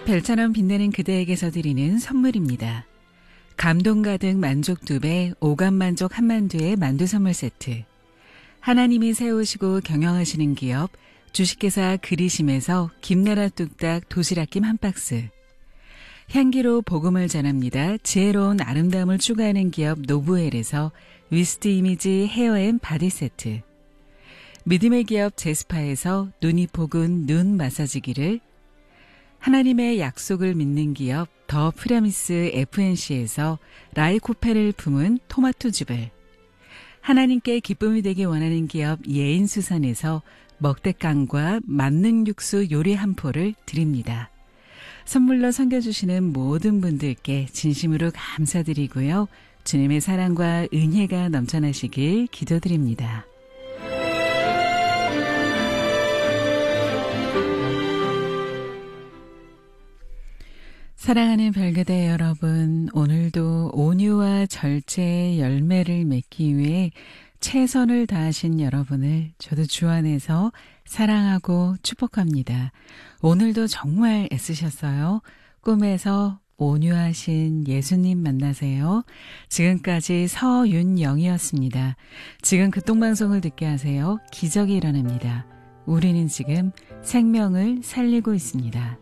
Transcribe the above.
별처럼 빛나는 그대에게서 드리는 선물입니다. 감동 가득 만족 2배, 오감 만족 한만두의 만두 선물 세트. 하나님이 세우시고 경영하시는 기업 주식회사 그리심에서 김나라 뚝딱 도시락김 한 박스. 향기로 복음을 전합니다. 지혜로운 아름다움을 추구하는 기업 노브웰에서 위스트 이미지 헤어앤 바디 세트. 믿음의 기업 제스파에서 눈이 포근 눈 마사지기를, 하나님의 약속을 믿는 기업 더 프라미스 FNC에서 라이코페를 품은 토마토즙을, 하나님께 기쁨이 되기 원하는 기업 예인수산에서 먹대깡과 만능 육수 요리 한 포를 드립니다. 선물로 섬겨주시는 모든 분들께 진심으로 감사드리고요. 주님의 사랑과 은혜가 넘쳐나시길 기도드립니다. 사랑하는 별그대 여러분, 오늘도 온유와 절제의 열매를 맺기 위해 최선을 다하신 여러분을 저도 주 안에서 사랑하고 축복합니다. 오늘도 정말 애쓰셨어요. 꿈에서 온유하신 예수님 만나세요. 지금까지 서윤영이었습니다. 지금 극동방송을 듣게 하세요. 기적이 일어납니다. 우리는 지금 생명을 살리고 있습니다.